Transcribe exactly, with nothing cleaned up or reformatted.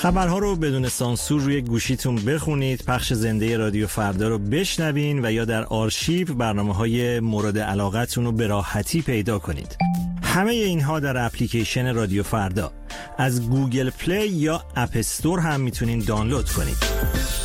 خبرها رو بدون سانسور روی گوشیتون بخونید، پخش زنده رادیو فردا رو بشنوین و یا در آرشیو برنامه‌های مورد علاقتون رو به راحتی پیدا کنید. همه اینها در اپلیکیشن رادیو فردا از گوگل پلی یا اپ استور هم میتونین دانلود کنید.